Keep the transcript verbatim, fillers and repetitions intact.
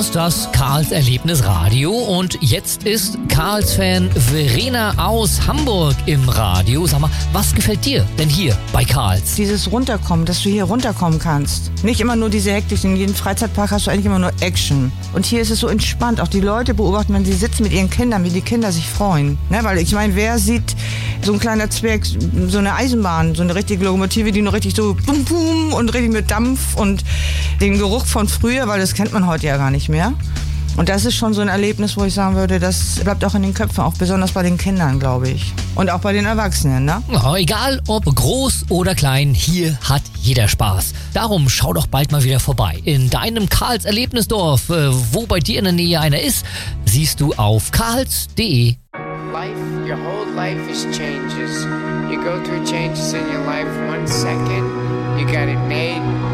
hörst das Karls Erlebnisradio und jetzt ist Karls-Fan Verena aus Hamburg im Radio. Sag mal, was gefällt dir denn hier bei Karls? Dieses Runterkommen, dass du hier runterkommen kannst. Nicht immer nur diese Hektik. In jedem Freizeitpark hast du eigentlich immer nur Action. Und hier ist es so entspannt. Auch die Leute beobachten, wenn sie sitzen mit ihren Kindern, wie die Kinder sich freuen. Ne? Weil ich meine, wer sieht so ein kleiner Zwerg, so eine Eisenbahn, so eine richtige Lokomotive, die noch richtig so bum bum und richtig mit Dampf und den Geruch von früher, weil das kennt man heute ja gar nicht mehr. Und das ist schon so ein Erlebnis, wo ich sagen würde, das bleibt auch in den Köpfen, auch besonders bei den Kindern, glaube ich. Und auch bei den Erwachsenen, ne? Ja, egal ob groß oder klein, hier hat jeder Spaß. Darum schau doch bald mal wieder vorbei. In deinem Karls Erlebnisdorf, äh, wo bei dir in der Nähe einer ist, siehst du auf karls punkt de. Life, your whole life is changes. You go through changes in your life one second, you got it made.